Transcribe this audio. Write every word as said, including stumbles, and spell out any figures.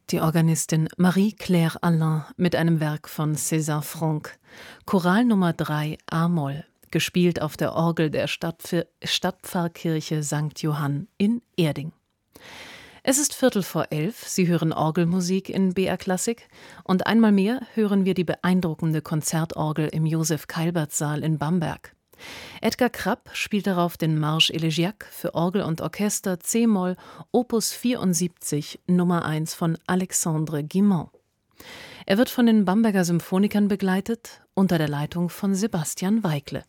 Die Organistin Marie-Claire Alain mit einem Werk von César Franck. Choral Nummer drei a-Moll, gespielt auf der Orgel der Stadtpf- Stadtpfarrkirche Sankt Johann in Erding. Es ist Viertel vor elf, Sie hören Orgelmusik in B R Klassik und einmal mehr hören wir die beeindruckende Konzertorgel im Josef-Keilberts-Saal in Bamberg. Edgar Krapp spielt darauf den Marche Elegiaque für Orgel und Orchester c-Moll Opus vierundsiebzig Nummer eins von Alexandre Guilmant. Er wird von den Bamberger Symphonikern begleitet unter der Leitung von Sebastian Weigle.